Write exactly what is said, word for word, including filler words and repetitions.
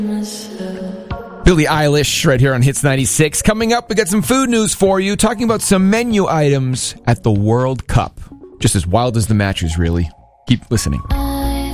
Billie Eilish right here on Hits ninety-six. Coming up, we got some food news for you, talking about some menu items at the World Cup. Just as wild as the matches, really. Keep listening.